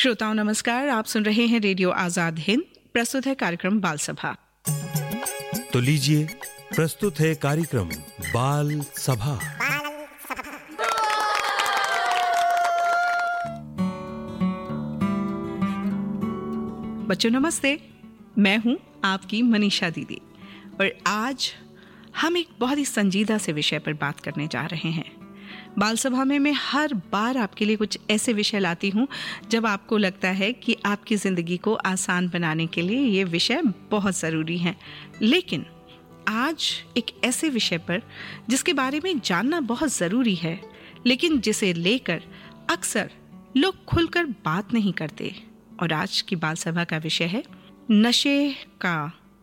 श्रोताओं नमस्कार, आप सुन रहे हैं रेडियो आजाद हिंद। प्रस्तुत है कार्यक्रम बाल सभा। तो लीजिए, प्रस्तुत है कार्यक्रम बाल सभा। बच्चों नमस्ते, मैं हूं आपकी मनीषा दीदी और आज हम एक बहुत ही संजीदा से विषय पर बात करने जा रहे हैं। बाल सभा में मैं हर बार आपके लिए कुछ ऐसे विषय लाती हूँ जब आपको लगता है कि आपकी ज़िंदगी को आसान बनाने के लिए ये विषय बहुत ज़रूरी है। लेकिन आज एक ऐसे विषय पर जिसके बारे में जानना बहुत ज़रूरी है, लेकिन जिसे लेकर अक्सर लोग खुलकर बात नहीं करते। और आज की बाल सभा का विषय है नशे का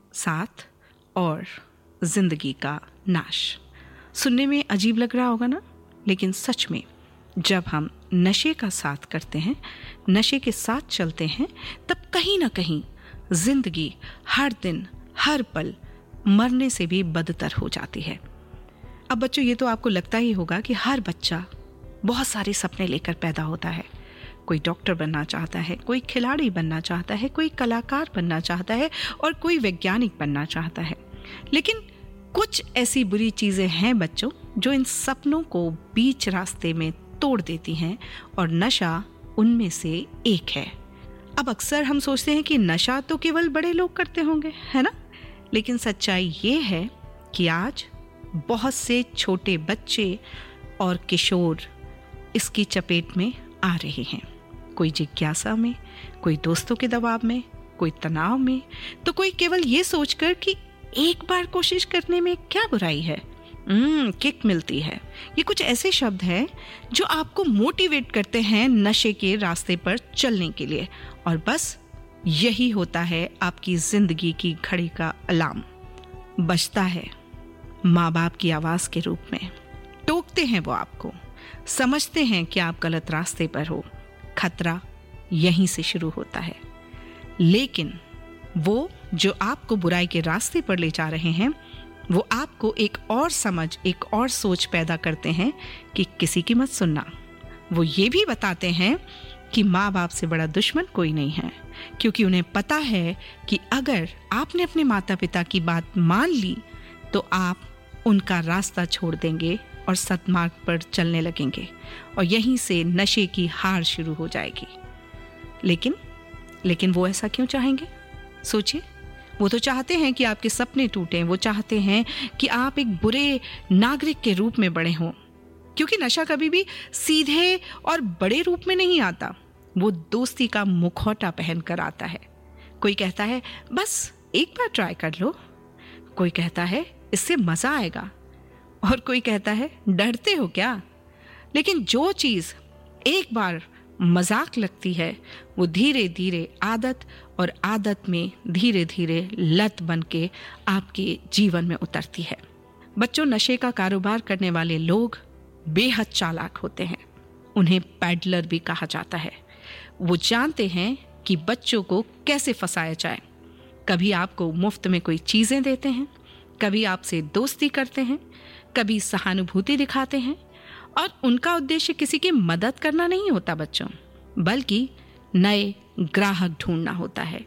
साथ और ज़िंदगी का नाश। सुनने में अजीब लग रहा होगा ना, लेकिन सच में जब हम नशे का साथ करते हैं, नशे के साथ चलते हैं, तब कहीं ना कहीं जिंदगी हर दिन हर पल मरने से भी बदतर हो जाती है। अब बच्चों, ये तो आपको लगता ही होगा कि हर बच्चा बहुत सारे सपने लेकर पैदा होता है। कोई डॉक्टर बनना चाहता है, कोई खिलाड़ी बनना चाहता है, कोई कलाकार बनना चाहता है और कोई वैज्ञानिक बनना चाहता है। लेकिन कुछ ऐसी बुरी चीज़ें हैं बच्चों जो इन सपनों को बीच रास्ते में तोड़ देती हैं और नशा उनमें से एक है। अब अक्सर हम सोचते हैं कि नशा तो केवल बड़े लोग करते होंगे, है ना? लेकिन सच्चाई ये है कि आज बहुत से छोटे बच्चे और किशोर इसकी चपेट में आ रहे हैं। कोई जिज्ञासा में, कोई दोस्तों के दबाव में, कोई तनाव में, तो कोई केवल ये सोचकर कि एक बार कोशिश करने में क्या बुराई है, किक मिलती है। ये कुछ ऐसे शब्द हैं जो आपको मोटिवेट करते हैं नशे के रास्ते पर चलने के लिए, और बस यही होता है आपकी जिंदगी की घड़ी का अलार्म। बजता है माँ बाप की आवाज के रूप में, टोकते हैं वो आपको, समझते हैं कि आप गलत रास्ते पर हो। खतरा यहीं से शुरू होता है। लेकिन वो जो आपको बुराई के रास्ते पर ले जा रहे हैं, वो आपको एक और समझ, एक और सोच पैदा करते हैं कि किसी की मत सुनना। वो ये भी बताते हैं कि माँ बाप से बड़ा दुश्मन कोई नहीं है, क्योंकि उन्हें पता है कि अगर आपने अपने माता पिता की बात मान ली तो आप उनका रास्ता छोड़ देंगे और सतमार्ग पर चलने लगेंगे और यहीं से नशे की हार शुरू हो जाएगी। लेकिन वो ऐसा क्यों चाहेंगे? सोचिए, वो तो चाहते हैं कि आपके सपने टूटें, वो चाहते हैं कि आप एक बुरे नागरिक के रूप में बड़े हों, क्योंकि नशा कभी भी सीधे और बड़े रूप में नहीं आता, वो दोस्ती का मुखौटा पहन कर आता है। कोई कहता है बस एक बार ट्राई कर लो, कोई कहता है इससे मजा आएगा, और कोई कहता है डरते हो क्या? लेकिन जो चीज़ एक बार मजाक लगती है वो धीरे धीरे आदत, और आदत में धीरे धीरे लत बन के आपके जीवन में उतरती है। बच्चों, नशे का कारोबार करने वाले लोग बेहद चालाक होते हैं। उन्हें पैडलर भी कहा जाता है। वो जानते हैं कि बच्चों को कैसे फंसाया जाए। कभी आपको मुफ्त में कोई चीज़ें देते हैं, कभी आपसे दोस्ती करते हैं, कभी सहानुभूति दिखाते हैं, और उनका उद्देश्य किसी की मदद करना नहीं होता बच्चों, बल्कि नए ग्राहक ढूंढना होता है,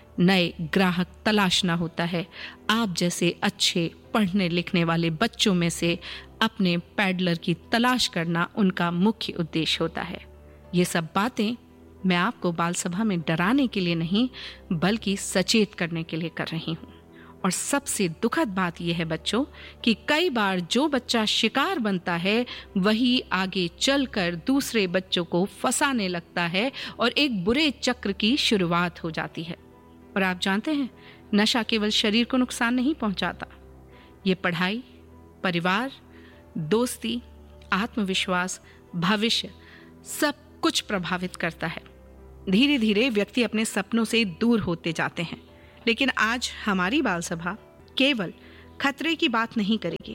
नए ग्राहक तलाशना होता है। आप जैसे अच्छे पढ़ने लिखने वाले बच्चों में से अपने पैडलर की तलाश करना उनका मुख्य उद्देश्य होता है। ये सब बातें मैं आपको बाल सभा में डराने के लिए नहीं, बल्कि सचेत करने के लिए कर रही हूँ। और सबसे दुखद बात यह है बच्चों कि कई बार जो बच्चा शिकार बनता है वही आगे चलकर दूसरे बच्चों को फंसाने लगता है और एक बुरे चक्र की शुरुआत हो जाती है। और आप जानते हैं, नशा केवल शरीर को नुकसान नहीं पहुंचाता, ये पढ़ाई, परिवार, दोस्ती, आत्मविश्वास, भविष्य सब कुछ प्रभावित करता है। धीरे धीरे व्यक्ति अपने सपनों से दूर होते जाते हैं। लेकिन आज हमारी बाल सभा केवल खतरे की बात नहीं करेगी,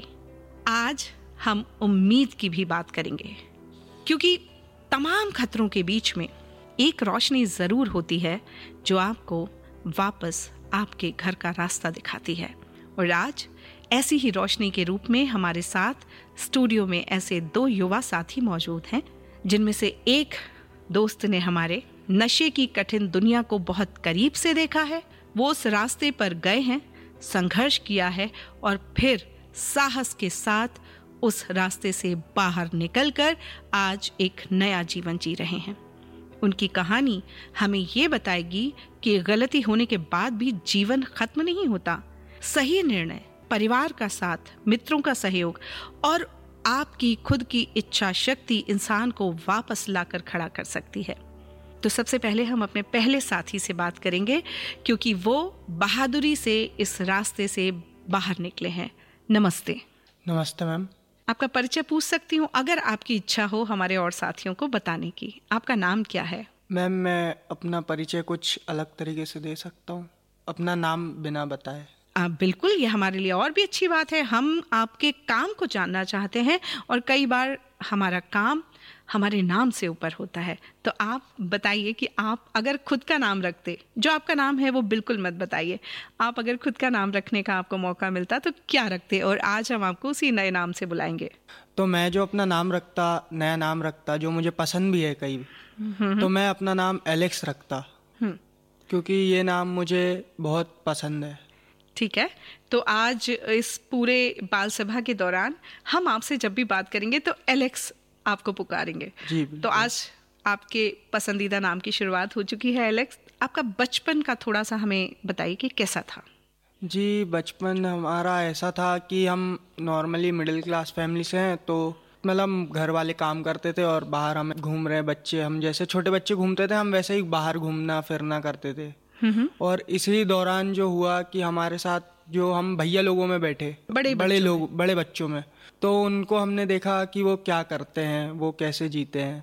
आज हम उम्मीद की भी बात करेंगे, क्योंकि तमाम खतरों के बीच में एक रोशनी जरूर होती है जो आपको वापस आपके घर का रास्ता दिखाती है। और आज ऐसी ही रोशनी के रूप में हमारे साथ स्टूडियो में ऐसे 2 युवा साथी मौजूद हैं, जिनमें से एक दोस्त ने हमारे नशे की कठिन दुनिया को बहुत करीब से देखा है, वो उस रास्ते पर गए हैं, संघर्ष किया है और फिर साहस के साथ उस रास्ते से बाहर निकलकर आज एक नया जीवन जी रहे हैं। उनकी कहानी हमें ये बताएगी कि गलती होने के बाद भी जीवन खत्म नहीं होता। सही निर्णय, परिवार का साथ, मित्रों का सहयोग और आपकी खुद की इच्छा शक्ति इंसान को वापस लाकर खड़ा कर सकती है। तो सबसे पहले हम अपने पहले साथी से बात करेंगे, क्योंकि वो बहादुरी से इस रास्ते से बाहर निकले हैं। नमस्ते। नमस्ते मैम। आपका परिचय पूछ सकती हूँ अगर आपकी इच्छा हो हमारे और साथियों को बताने की? आपका नाम क्या है? मैम, मैं अपना परिचय कुछ अलग तरीके से दे सकता हूँ, अपना नाम बिना बताए। बिल्कुल, ये हमारे लिए और भी अच्छी बात है। हम आपके काम को जानना चाहते हैं और कई बार हमारा काम हमारे नाम से ऊपर होता है। तो आप बताइए कि आप अगर खुद का नाम रखते, जो आपका नाम है वो बिल्कुल मत बताइए, आप अगर खुद का नाम रखने का आपको मौका मिलता तो क्या रखते? और आज हम आपको उसी नए नाम से बुलाएंगे। तो मैं जो अपना नाम रखता, नया नाम रखता, जो मुझे पसंद भी है कई, तो मैं अपना नाम एलेक्स रखता, क्योंकि ये नाम मुझे बहुत पसंद है। ठीक है, तो आज इस पूरे बाल सभा के दौरान हम आपसे जब भी बात करेंगे तो एलेक्स आपको पुकारेंगे। जी, तो आज आपके पसंदीदा नाम की शुरुआत हो चुकी है एलेक्स। आपका बचपन का थोड़ा सा हमें बताइए कि कैसा था? जी, बचपन हमारा ऐसा था कि हम नॉर्मली मिडिल क्लास फैमिली से हैं, तो मतलब घर वाले काम करते थे और बाहर हम घूम रहे बच्चे, हम जैसे छोटे बच्चे घूमते थे, हम वैसे ही बाहर घूमना फिरना करते थे। और इसी दौरान जो हुआ कि हमारे साथ जो हम भैया लोगों में बैठे, बड़े बच्चों में, तो उनको हमने देखा कि वो क्या करते हैं, वो कैसे जीते हैं।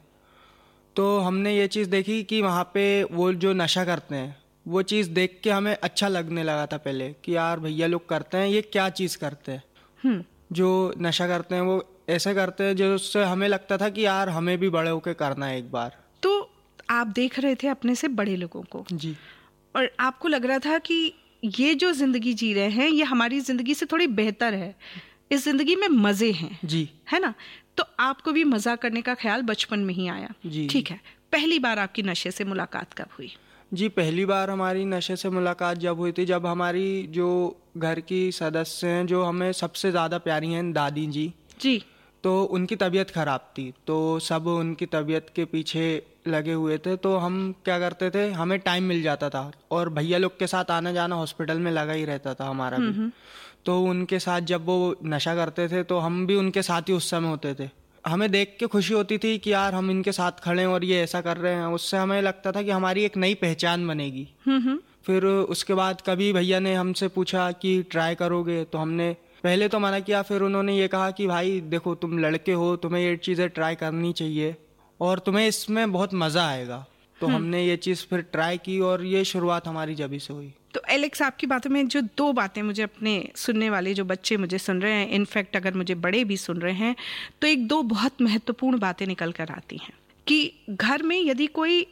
तो हमने ये चीज़ देखी कि वहाँ पे वो जो नशा करते हैं, वो चीज़ देख के हमें अच्छा लगने लगा था पहले कि यार भैया लोग करते हैं, ये क्या चीज़ करते हैं। जो नशा करते हैं वो ऐसे करते हैं जो उससे हमें लगता था कि यार हमें भी बड़े होके करना है एक बार। तो आप देख रहे थे अपने से बड़े लोगों को जी, और आपको लग रहा था कि ये जो जिंदगी जी रहे हैं ये हमारी जिंदगी से थोड़ी बेहतर है, इस जिंदगी में मजे हैं। जी, है ना? तो आपको भी मजा करने का ख्याल बचपन में ही आया। जी, ठीक है, पहली बार आपकी नशे से मुलाकात कब हुई? जी, पहली बार हमारी नशे से मुलाकात जब हुई थी, जब हमारी जो घर की सदस्य हैं, जो हमें सबसे ज़्यादा प्यारी हैं, दादी जी जी, तो उनकी तबीयत ख़राब थी, तो सब उनकी तबीयत के पीछे लगे हुए थे। तो हम क्या करते थे, हमें टाइम मिल जाता था और भैया लोग के साथ आना जाना हॉस्पिटल में लगा ही रहता था हमारा भी। तो उनके साथ जब वो नशा करते थे तो हम भी उनके साथ ही उस समय होते थे। हमें देख के खुशी होती थी कि यार हम इनके साथ खड़े हैं और ये ऐसा कर रहे हैं। उससे हमें लगता था कि हमारी एक नई पहचान बनेगी। फिर उसके बाद कभी भैया ने हमसे पूछा कि ट्राई करोगे, तो हमने पहले तो मना किया। फिर उन्होंने ये कहा कि भाई देखो तुम लड़के हो, तुम्हें ये चीज़ें ट्राई करनी चाहिए और तुम्हें इसमें बहुत मज़ा आएगा। तो हमने ये चीज़ फिर ट्राई की और ये शुरुआत हमारी जब से हुई। तो एलेक्स, आपकी बातों में जो दो बातें मुझे अपने सुनने वाले जो बच्चे मुझे सुन रहे हैं, इनफैक्ट अगर मुझे बड़े भी सुन रहे हैं, तो एक दो बहुत महत्वपूर्ण बातें निकल कर आती हैं कि घर में यदि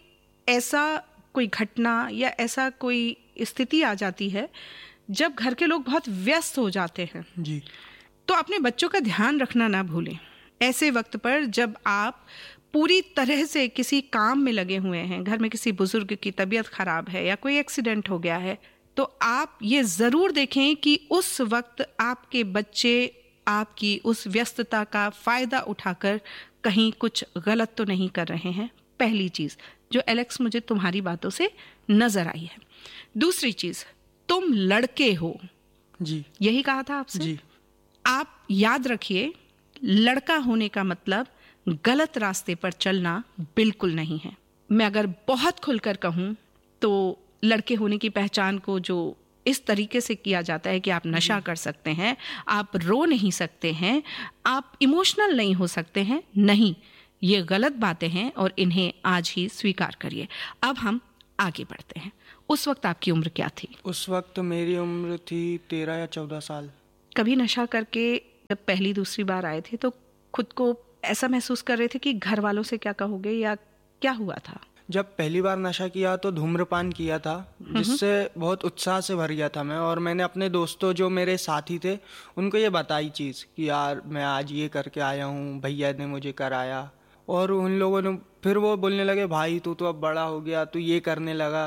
कोई घटना या ऐसा कोई स्थिति आ जाती है जब घर के लोग बहुत व्यस्त हो जाते हैं जी, तो अपने बच्चों का ध्यान रखना ना भूलें। ऐसे वक्त पर जब आप पूरी तरह से किसी काम में लगे हुए हैं, घर में किसी बुजुर्ग की तबीयत खराब है या कोई एक्सीडेंट हो गया है, तो आप ये ज़रूर देखें कि उस वक्त आपके बच्चे आपकी उस व्यस्तता का फ़ायदा उठाकर कहीं कुछ गलत तो नहीं कर रहे हैं। पहली चीज़ जो एलेक्स मुझे तुम्हारी बातों से नज़र आई है। दूसरी चीज़, तुम लड़के हो, जी, यही कहा था आपसे। जी, आप याद रखिए, लड़का होने का मतलब गलत रास्ते पर चलना बिल्कुल नहीं है। मैं अगर बहुत खुलकर कहूँ तो लड़के होने की पहचान को जो इस तरीके से किया जाता है कि आप नशा कर सकते हैं, आप रो नहीं सकते हैं, आप इमोशनल नहीं हो सकते हैं, नहीं, ये गलत बातें हैं और इन्हें आज ही स्वीकार करिए। अब हम आगे बढ़ते हैं। उस वक्त आपकी उम्र क्या थी? उस वक्त मेरी उम्र थी 13 या 14 साल। कभी नशा करके जब पहली दूसरी बार आए थे तो खुद को ऐसा महसूस कर रहे थे कि घर वालों से क्या कहोगे या क्या हुआ था? जब पहली बार नशा किया तो धूम्रपान किया था, जिससे बहुत उत्साह से भर गया था मैं। और मैंने अपने दोस्तों जो मेरे साथी थे उनको ये बताई चीज़ कि यार मैं आज ये करके आया हूँ, भैया ने मुझे कराया। और उन लोगों ने फिर वो बोलने लगे भाई तू तो अब बड़ा हो गया, तू ये करने लगा।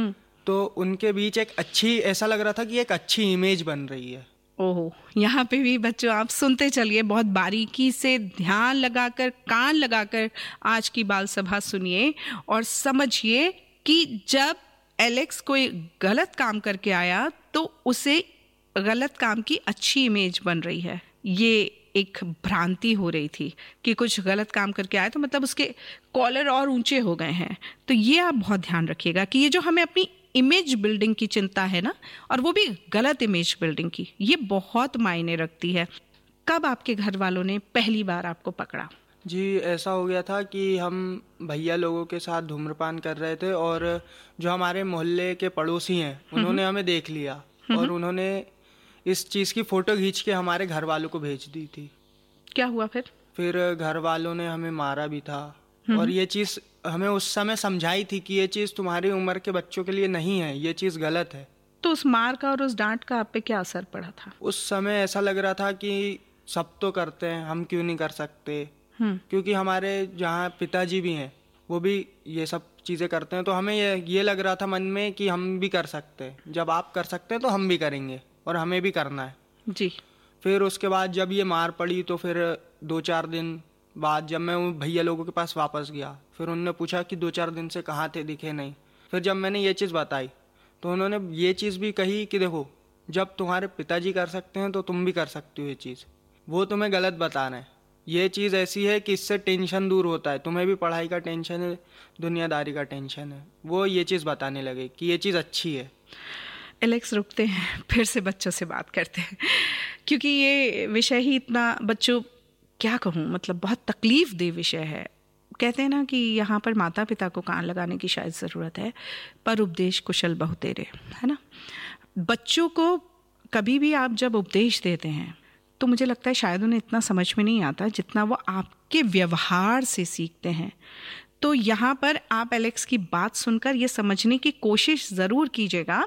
तो उनके बीच एक अच्छी, ऐसा लग रहा था कि एक अच्छी इमेज बन रही है। ओहो, यहाँ पे भी बच्चों आप सुनते चलिए, बहुत बारीकी से ध्यान लगाकर, कान लगाकर आज की बाल सभा सुनिए और समझिए कि जब एलेक्स कोई गलत काम करके आया तो उसे गलत काम की अच्छी इमेज बन रही है। ये एक भ्रांति हो रही थी कि कुछ गलत काम करके आया तो मतलब उसके कॉलर और ऊंचे हो गए हैं। तो ये आप बहुत ध्यान रखिएगा कि ये जो हमें अपनी इमेज बिल्डिंग की चिंता है ना, और वो भी गलत इमेज बिल्डिंग की, ये बहुत मायने रखती है। कब आपके घर वालों ने पहली बार आपको पकड़ा? जी, ऐसा हो गया था कि हम भैया लोगों के साथ धूम्रपान कर रहे थे और जो हमारे मोहल्ले के पड़ोसी हैं उन्होंने हमें देख लिया और उन्होंने इस चीज़ की फ़ोटो खींच के हमारे घर वालों को भेज दी थी। क्या हुआ फिर? फिर घर वालों ने हमें मारा भी था और ये चीज़ हमें उस समय समझाई थी कि ये चीज़ तुम्हारी उम्र के बच्चों के लिए नहीं है, ये चीज़ गलत है। तो उस मार का और उस डांट का आप पे क्या असर पड़ा था? उस समय ऐसा लग रहा था कि सब तो करते हैं, हम क्यों नहीं कर सकते, क्योंकि हमारे जहाँ पिताजी भी हैं वो भी ये सब चीज़ें करते हैं। तो हमें ये लग रहा था मन में कि हम भी कर सकते हैं, जब आप कर सकते हैं तो हम भी करेंगे और हमें भी करना है जी। फिर उसके बाद जब ये मार पड़ी तो फिर 2-4 दिन बाद जब मैं उन भैया लोगों के पास वापस गया, फिर उन्होंने पूछा कि 2-4 दिन से कहाँ थे, दिखे नहीं। फिर जब मैंने ये चीज़ बताई तो उन्होंने ये चीज़ भी कही कि देखो, जब तुम्हारे पिताजी कर सकते हैं तो तुम भी कर सकते हो। ये चीज़ वो तुम्हें गलत बता रहे हैं। ये चीज़ ऐसी है कि इससे टेंशन दूर होता है, तुम्हें भी पढ़ाई का टेंशन है, दुनियादारी का टेंशन है। वो ये चीज़ बताने लगे कि ये चीज़ अच्छी है। एलेक्स, रुकते हैं, फिर से बच्चों से बात करते हैं, क्योंकि ये विषय ही इतना, बच्चों क्या कहूँ, मतलब बहुत तकलीफ दे विषय है। कहते हैं ना कि यहाँ पर माता पिता को कान लगाने की शायद ज़रूरत है, पर उपदेश कुशल बहुतेरे, है ना। बच्चों को कभी भी आप जब उपदेश देते हैं तो मुझे लगता है शायद उन्हें इतना समझ में नहीं आता जितना वो आपके व्यवहार से सीखते हैं। तो यहाँ पर आप एलेक्स की बात सुनकर ये समझने की कोशिश ज़रूर कीजिएगा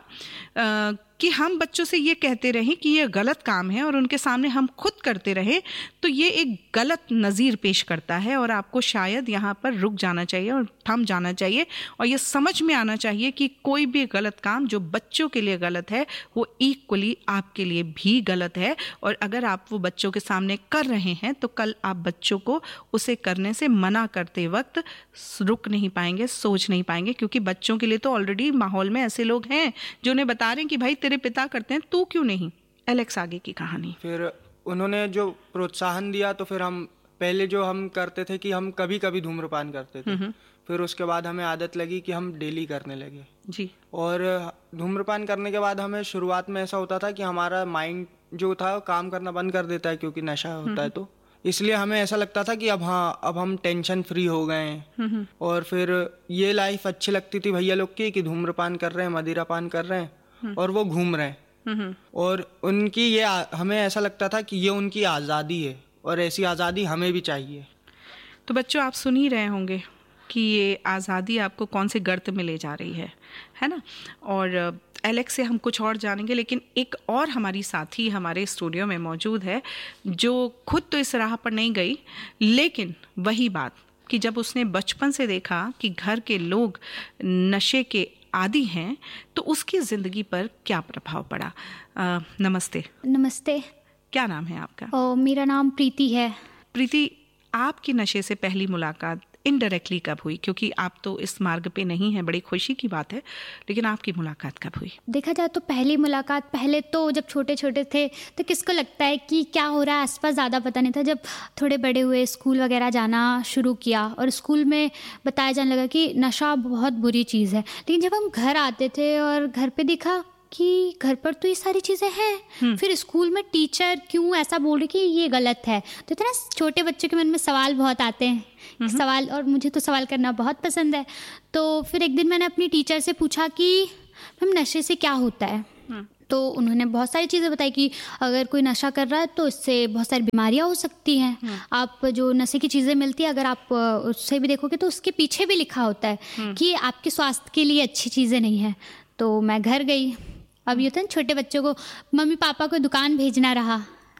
कि हम बच्चों से ये कहते रहें कि ये गलत काम है और उनके सामने हम खुद करते रहें तो ये एक गलत नज़ीर पेश करता है और आपको शायद यहाँ पर रुक जाना चाहिए और थम जाना चाहिए और ये समझ में आना चाहिए कि कोई भी गलत काम जो बच्चों के लिए गलत है वो इक्वली आपके लिए भी गलत है। और अगर आप वो बच्चों के सामने कर रहे हैं तो कल आप बच्चों को उसे करने से मना करते वक्त रुक नहीं पाएंगे, सोच नहीं पाएंगे, क्योंकि बच्चों के लिए तो ऑलरेडी माहौल में ऐसे लोग हैं जो उन्हें बता रहे हैं कि भाई तेरे पिता करते हैं, तू क्यों नहीं। एलेक्स, आगे की कहानी। फिर उन्होंने जो प्रोत्साहन दिया तो फिर हम पहले जो हम करते थे कि हम कभी कभी धूम्रपान करते थे, फिर उसके बाद हमें आदत लगी कि हम डेली करने लगे जी। और धूम्रपान करने के बाद हमें शुरुआत में ऐसा होता था कि हमारा माइंड जो था काम करना बंद कर देता है, क्योंकि नशा होता है। तो इसलिए हमें ऐसा लगता था कि अब हम टेंशन फ्री हो गए हैं। और फिर ये लाइफ अच्छी लगती थी भैया लोग की कि धूम्रपान कर रहे हैं, मदिरापान कर रहे हैं और वो घूम रहे हैं। और उनकी ये हमें ऐसा लगता था कि ये उनकी आज़ादी है और ऐसी आज़ादी हमें भी चाहिए। तो बच्चों, आप सुन ही रहे होंगे कि ये आज़ादी आपको कौन से गर्त में ले जा रही है ना। और एलेक्स से हम कुछ और जानेंगे, लेकिन एक और हमारी साथी हमारे स्टूडियो में मौजूद है जो खुद तो इस राह पर नहीं गई, लेकिन वही बात कि जब उसने बचपन से देखा कि घर के लोग नशे के आदी हैं तो उसकी ज़िंदगी पर क्या प्रभाव पड़ा। नमस्ते। नमस्ते। क्या नाम है आपका? मेरा नाम प्रीति है। प्रीति, आपकी नशे से पहली मुलाकात इनडायरेक्टली कब हुई? क्योंकि आप तो इस मार्ग पे नहीं हैं, बड़ी खुशी की बात है, लेकिन आपकी मुलाकात कब हुई? देखा जाए तो पहली मुलाकात पहले तो जब छोटे छोटे थे तो किसको लगता है कि क्या हो रहा है आसपास, ज़्यादा पता नहीं था। जब थोड़े बड़े हुए, स्कूल वगैरह जाना शुरू किया और स्कूल में बताया जाने लगा कि नशा बहुत बुरी चीज़ है, लेकिन जब हम घर आते थे और घर पे देखा कि घर पर तो ये सारी चीज़ें हैं, फिर स्कूल में टीचर क्यों ऐसा बोल रही कि ये गलत है, तो इतना छोटे बच्चों के मन में सवाल बहुत आते हैं सवाल, और मुझे तो सवाल करना बहुत पसंद है। तो फिर एक दिन मैंने अपनी टीचर से पूछा कि मैम नशे से क्या होता है। तो उन्होंने बहुत सारी चीज़ें बताई कि अगर कोई नशा कर रहा है तो इससे बहुत सारी बीमारियां हो सकती हैं। आप जो नशे की चीज़ें मिलती है अगर आप उससे भी देखोगे तो उसके पीछे भी लिखा होता है कि आपके स्वास्थ्य के लिए अच्छी चीज़ें नहीं है। तो मैं घर गई। अब ये होता है छोटे बच्चों को मम्मी पापा को दुकान भेजना रहा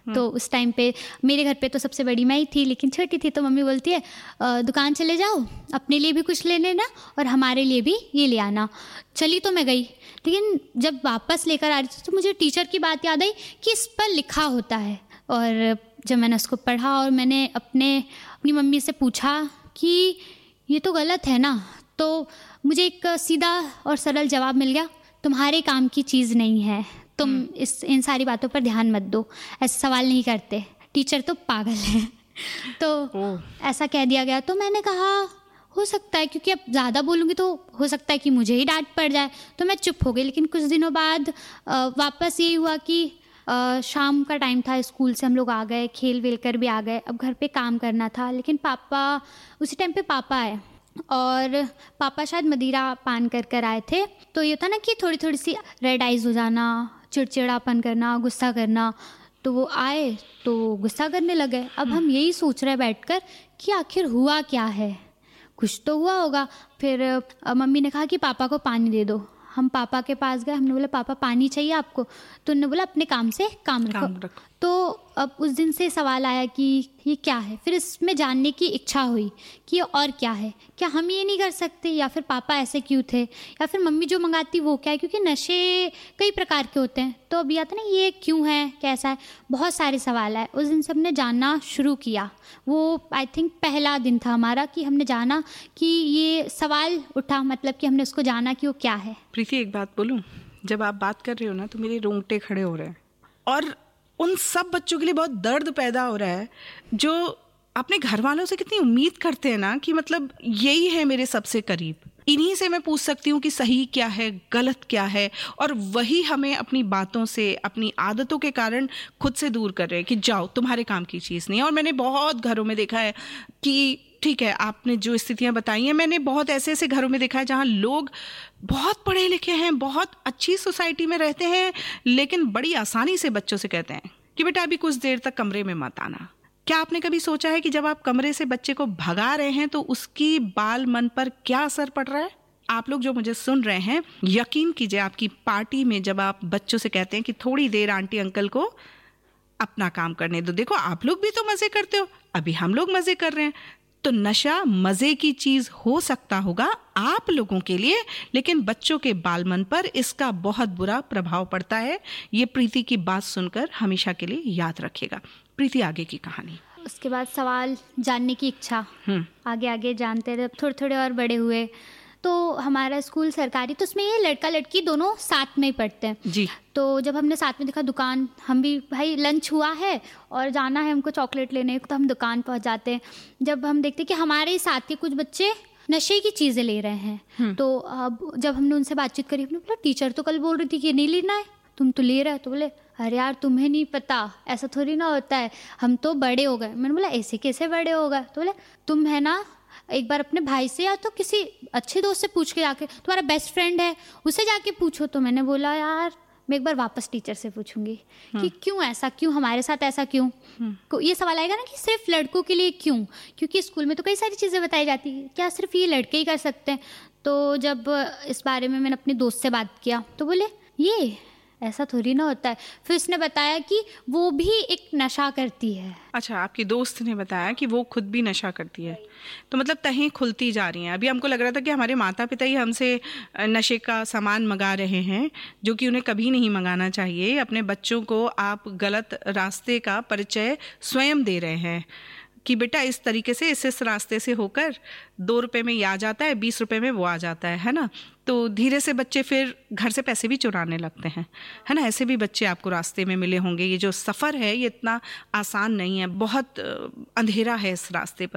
तो उस टाइम पे मेरे घर पे तो सबसे बड़ी मैं ही थी, लेकिन छोटी थी, तो मम्मी बोलती है दुकान चले जाओ, अपने लिए भी कुछ ले लेना और हमारे लिए भी ये ले आना। चली तो मैं गई, लेकिन जब वापस लेकर आ रही थी तो मुझे टीचर की बात याद आई कि इस पर लिखा होता है। और जब मैंने उसको पढ़ा और मैंने अपनी मम्मी से पूछा कि ये तो गलत है ना, तो मुझे एक सीधा और सरल जवाब मिल गया, तुम्हारे काम की चीज़ नहीं है, तुम इन सारी बातों पर ध्यान मत दो, ऐसे सवाल नहीं करते, टीचर तो पागल है। तो ऐसा कह दिया गया। तो मैंने कहा हो सकता है, क्योंकि अब ज़्यादा बोलूँगी तो हो सकता है कि मुझे ही डांट पड़ जाए, तो मैं चुप हो गई। लेकिन कुछ दिनों बाद वापस यही हुआ कि शाम का टाइम था, स्कूल से हम लोग आ गए, खेल वेल कर भी आ गए, अब घर पे काम करना था। लेकिन पापा उसी टाइम पे पापा आए और पापा शायद मदिरा पान कर आए थे। तो ये था ना कि थोड़ी थोड़ी सी रेड आइज हो जाना, चिड़चिड़ापन करना, गुस्सा करना। तो वो आए तो गुस्सा करने लगे। अब हम यही सोच रहे बैठकर कि आखिर हुआ क्या है, कुछ तो हुआ होगा। फिर मम्मी ने कहा कि पापा को पानी दे दो। हम पापा के पास गए, हमने बोला पापा पानी चाहिए आपको, तो उन्होंने बोला अपने काम से काम रखो। तो अब उस दिन से सवाल आया कि ये क्या है। फिर इसमें जानने की इच्छा हुई कि ये और क्या है, क्या हम ये नहीं कर सकते, या फिर पापा ऐसे क्यों थे, या फिर मम्मी जो मंगाती वो क्या है, क्योंकि नशे कई प्रकार के होते हैं। तो अब आता ना ये क्यों है, कैसा है, बहुत सारे सवाल आए। उस दिन से हमने जानना शुरू किया। वो आई थिंक पहला दिन था हमारा कि हमने जाना कि ये सवाल उठा, मतलब कि हमने उसको जाना कि वो क्या है। प्रीति एक बात बोलूं, जब आप बात कर रहे हो ना तो मेरे रोंगटे खड़े हो रहे हैं, और उन सब बच्चों के लिए बहुत दर्द पैदा हो रहा है जो अपने घर वालों से कितनी उम्मीद करते हैं ना कि मतलब यही है मेरे सबसे करीब, इन्हीं से मैं पूछ सकती हूँ कि सही क्या है, गलत क्या है, और वही हमें अपनी बातों से, अपनी आदतों के कारण खुद से दूर कर रहे हैं कि जाओ तुम्हारे काम की चीज़ नहीं है। और मैंने बहुत घरों में देखा है कि ठीक है, आपने जो स्थितियां बताई हैं, मैंने बहुत ऐसे ऐसे घरों में देखा है जहां लोग बहुत पढ़े लिखे हैं, बहुत अच्छी सोसाइटी में रहते हैं, लेकिन बड़ी आसानी से बच्चों से कहते हैं कि बेटा अभी कुछ देर तक कमरे में मत आना। क्या आपने कभी सोचा है कि जब आप कमरे से बच्चे को भगा रहे हैं तो उसकी बाल मन पर क्या असर पड़ रहा है? आप लोग जो मुझे सुन रहे हैं, यकीन कीजिए, आपकी पार्टी में जब आप बच्चों से कहते हैं कि थोड़ी देर आंटी अंकल को अपना काम करने दो, देखो आप लोग भी तो मजे करते हो, अभी हम लोग मजे कर रहे हैं। तो नशा मजे की चीज हो सकता होगा आप लोगों के लिए, लेकिन बच्चों के बाल मन पर इसका बहुत बुरा प्रभाव पड़ता है। ये प्रीति की बात सुनकर हमेशा के लिए याद रखेगा। प्रीति, आगे की कहानी। उसके बाद सवाल जानने की इच्छा, आगे आगे जानते रहे, थोड़े थोड़े और बड़े हुए। तो हमारा स्कूल सरकारी, तो उसमें ये लड़का लड़की दोनों साथ में ही पढ़ते हैं जी। तो जब हमने साथ में देखा दुकान, हम भी भाई लंच हुआ है और जाना है हमको चॉकलेट लेने, तो हम दुकान पहुंच जाते हैं। जब हम देखते कि हमारे साथ के कुछ बच्चे नशे की चीज़ें ले रहे हैं, तो अब जब हमने उनसे बातचीत करी, हमने बोला टीचर तो कल बोल रही थी कि नहीं लेना है, तुम तो ले रहे हो। तो बोले अरे यार तुम्हें नहीं पता, ऐसा थोड़ी ना होता है, हम तो बड़े हो गए। मैंने बोला ऐसे कैसे बड़े हो गए? तो बोले तुम है ना एक बार अपने भाई से या तो किसी अच्छे दोस्त से पूछ के जाके, तुम्हारा बेस्ट फ्रेंड है उससे जाके पूछो। तो मैंने बोला यार मैं एक बार वापस टीचर से पूछूंगी कि क्यों ऐसा, क्यों हमारे साथ ऐसा क्यों। ये सवाल आएगा ना कि सिर्फ लड़कों के लिए क्यों, क्योंकि स्कूल में तो कई सारी चीज़ें बताई जाती है, क्या सिर्फ ये लड़के ही कर सकते हैं? तो जब इस बारे में मैंने अपने दोस्त से बात किया तो बोले ये ऐसा थोड़ी ना होता है। फिर उसने बताया कि वो भी एक नशा करती है। अच्छा, आपकी दोस्त ने बताया कि वो खुद भी नशा करती है। तो मतलब तहें खुलती जा रही हैं। अभी हमको लग रहा था कि हमारे माता पिता ही हमसे नशे का सामान मंगा रहे हैं, जो कि उन्हें कभी नहीं मंगाना चाहिए। अपने बच्चों को आप गलत रास्ते का परिचय स्वयं दे रहे हैं कि बेटा इस तरीके से, इस रास्ते से होकर 2 रुपए में ये आ जाता है, 20 रुपए में वो आ जाता है ना। तो धीरे से बच्चे फिर घर से पैसे भी चुराने लगते हैं, है ना। ऐसे भी बच्चे आपको रास्ते में मिले होंगे। ये जो सफ़र है ये इतना आसान नहीं है, बहुत अंधेरा है इस रास्ते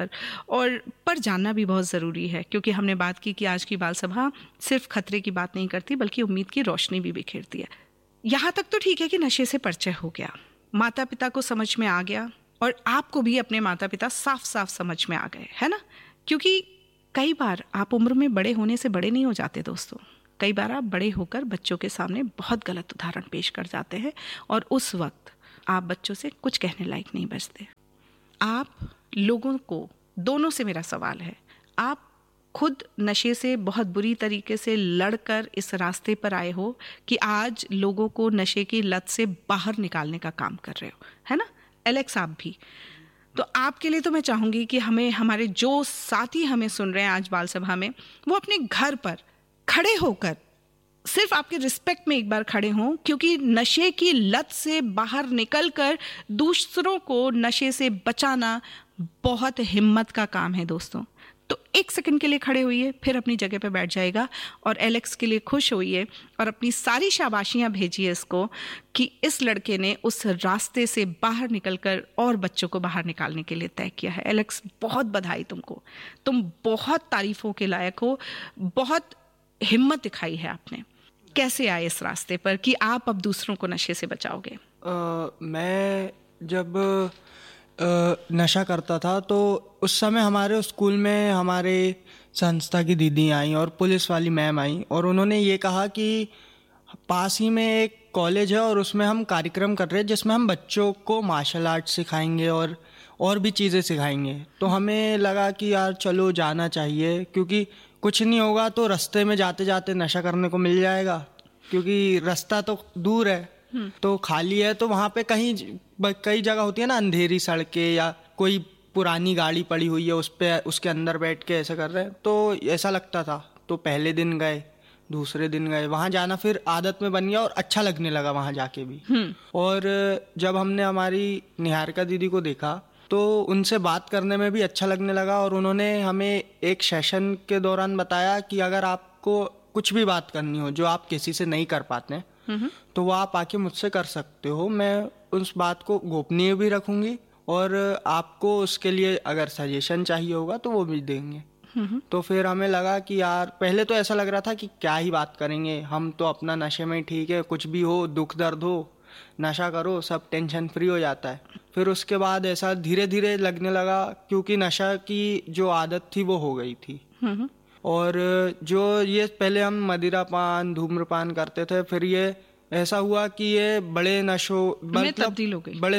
पर जानना भी बहुत ज़रूरी है, क्योंकि हमने बात की कि आज की बाल सभा सिर्फ खतरे की बात नहीं करती बल्कि उम्मीद की रोशनी भी बिखेरती है। यहाँ तक तो ठीक है कि नशे से परिचय हो गया, माता पिता को समझ में आ गया, और आपको भी अपने माता पिता साफ साफ समझ में आ गए, है ना। क्योंकि कई बार आप उम्र में बड़े होने से बड़े नहीं हो जाते दोस्तों। कई बार आप बड़े होकर बच्चों के सामने बहुत गलत उदाहरण पेश कर जाते हैं, और उस वक्त आप बच्चों से कुछ कहने लायक नहीं बचते। आप लोगों को, दोनों से मेरा सवाल है, आप खुद नशे से बहुत बुरी तरीके से लड़कर इस रास्ते पर आए हो कि आज लोगों को नशे की लत से बाहर निकालने का काम कर रहे हो, है ना। एलेक्स आप भी। तो आपके लिए तो मैं चाहूँगी कि हमें, हमारे जो साथी हमें सुन रहे हैं आज बाल सभा में, वो अपने घर पर खड़े होकर सिर्फ आपके रिस्पेक्ट में एक बार खड़े हों, क्योंकि नशे की लत से बाहर निकलकर दूसरों को नशे से बचाना बहुत हिम्मत का काम है दोस्तों। तो 1 सेकंड के लिए खड़े होइए, फिर अपनी जगह पे बैठ जाएगा और एलेक्स के लिए खुश होइए और अपनी सारी शाबाशियां भेजिए इसको कि इस लड़के ने उस रास्ते से बाहर निकलकर और बच्चों को बाहर निकालने के लिए तय किया है। एलेक्स, बहुत बधाई तुमको, तुम बहुत तारीफों के लायक हो, बहुत हिम्मत दिखाई है आपने। कैसे आए इस रास्ते पर कि आप अब दूसरों को नशे से बचाओगे? मैं जब नशा करता था तो उस समय हमारे स्कूल में हमारे संस्था की दीदी आई और पुलिस वाली मैम आई और उन्होंने ये कहा कि पास ही में एक कॉलेज है और उसमें हम कार्यक्रम कर रहे हैं जिसमें हम बच्चों को मार्शल आर्ट सिखाएंगे और भी चीज़ें सिखाएंगे। तो हमें लगा कि यार चलो जाना चाहिए, क्योंकि कुछ नहीं होगा तो रास्ते में जाते जाते नशा करने को मिल जाएगा, क्योंकि रास्ता तो दूर है तो खाली है, तो वहाँ पे कई जगह होती है ना अंधेरी सड़कें या कोई पुरानी गाड़ी पड़ी हुई है उस पे उसके अंदर बैठ के ऐसा कर रहे हैं, तो ऐसा लगता था। तो पहले दिन गए, दूसरे दिन गए, वहाँ जाना फिर आदत में बन गया और अच्छा लगने लगा वहाँ जाके भी। और जब हमने हमारी निहारिका दीदी को देखा तो उनसे बात करने में भी अच्छा लगने लगा और उन्होंने हमें एक सेशन के दौरान बताया कि अगर आपको कुछ भी बात करनी हो जो आप किसी से नहीं कर पाते तो वो आप आके मुझसे कर सकते हो, मैं उस बात को गोपनीय भी रखूंगी और आपको उसके लिए अगर सजेशन चाहिए होगा तो वो भी देंगे। तो फिर हमें लगा कि यार पहले तो ऐसा लग रहा था कि क्या ही बात करेंगे, हम तो अपना नशे में ठीक है, कुछ भी हो, दुख दर्द हो, नशा करो, सब टेंशन फ्री हो जाता है। फिर उसके बाद ऐसा धीरे धीरे लगने लगा, क्योंकि नशा की जो आदत थी वो हो गई थी। और जो ये पहले हम मदिरा पान धूम्रपान करते थे, फिर ये ऐसा हुआ कि ये बड़े नशों में तब्दील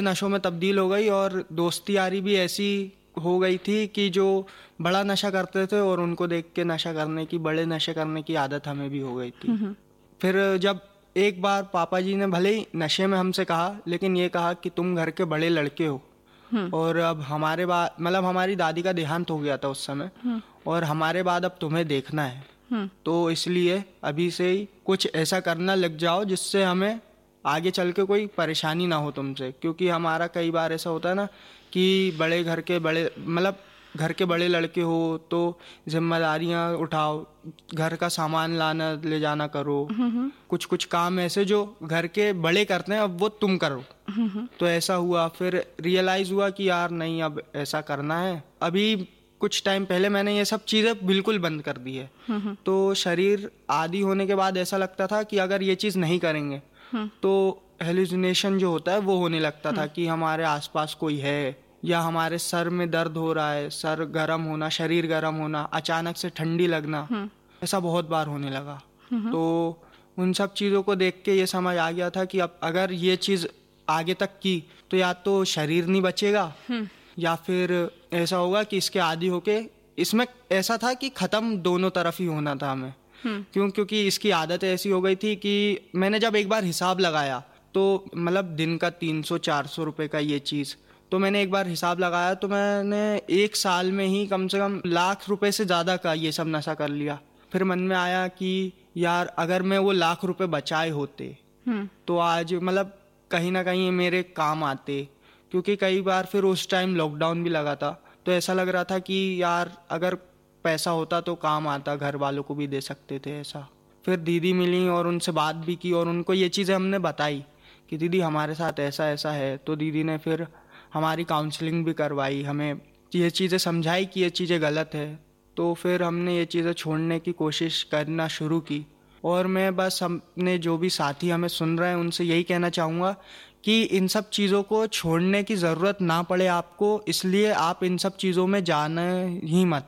हो गई और दोस्ती यारी भी ऐसी हो गई थी कि जो बड़ा नशा करते थे और उनको देख के नशा करने की, बड़े नशे करने की आदत हमें भी हो गई थी। फिर जब एक बार पापा जी ने भले ही नशे में हमसे कहा, लेकिन ये कहा कि तुम घर के बड़े लड़के हो और अब हमारे बाद मतलब हमारी दादी का देहांत हो गया था उस समय और हमारे बाद अब तुम्हें देखना है, तो इसलिए अभी से ही कुछ ऐसा करना लग जाओ जिससे हमें आगे चल के कोई परेशानी ना हो तुमसे। क्योंकि हमारा कई बार ऐसा होता है ना कि बड़े घर के बड़े मतलब घर के बड़े लड़के हो तो जिम्मेदारियां उठाओ, घर का सामान लाना ले जाना करो, कुछ कुछ काम ऐसे जो घर के बड़े करते हैं अब वो तुम करो। तो ऐसा हुआ, फिर रियलाइज हुआ कि यार नहीं अब ऐसा करना है। अभी कुछ टाइम पहले मैंने ये सब चीज़ें बिल्कुल बंद कर दी है। तो शरीर आदी होने के बाद ऐसा लगता था कि अगर ये चीज़ नहीं करेंगे तो हेलुसिनेशन जो होता है वो होने लगता था कि हमारे आसपास कोई है, या हमारे सर में दर्द हो रहा है, सर गर्म होना, शरीर गर्म होना, अचानक से ठंडी लगना, ऐसा बहुत बार होने लगा। तो उन सब चीज़ों को देख के ये समझ आ गया था कि अब अगर ये चीज़ आगे तक की तो या तो शरीर नहीं बचेगा या फिर ऐसा होगा कि इसके आदी होके, इसमें ऐसा था कि ख़त्म दोनों तरफ ही होना था हमें। क्योंकि इसकी आदत ऐसी हो गई थी कि मैंने जब एक बार हिसाब लगाया तो मतलब दिन का 300-400 रुपये का ये चीज़, तो मैंने एक बार हिसाब लगाया तो मैंने 1 साल में ही कम से कम लाख रुपए से ज़्यादा का ये सब नशा कर लिया। फिर मन में आया कि यार अगर मैं वो लाख रुपए बचाए होते तो आज मतलब कहीं ना कहीं मेरे काम आते, क्योंकि कई बार फिर उस टाइम लॉकडाउन भी लगा था तो ऐसा लग रहा था कि यार अगर पैसा होता तो काम आता, घर वालों को भी दे सकते थे ऐसा। फिर दीदी मिली और उनसे बात भी की और उनको ये चीज़ें हमने बताई कि दीदी हमारे साथ ऐसा ऐसा है। तो दीदी ने फिर हमारी काउंसलिंग भी करवाई, हमें ये चीज़ें समझाई कि ये चीज़ें गलत है। तो फिर हमने ये चीज़ें छोड़ने की कोशिश करना शुरू की। और मैं बस हमने जो भी साथी हमें सुन रहे हैं उनसे यही कहना चाहूँगा कि इन सब चीज़ों को छोड़ने की ज़रूरत ना पड़े आपको, इसलिए आप इन सब चीज़ों में जाना ही मत।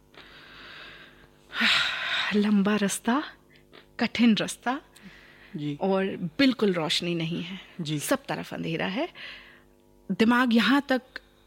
लंबा रास्ता, कठिन रास्ता जी, और बिल्कुल रोशनी नहीं है जी, सब तरफ अंधेरा है। दिमाग यहाँ तक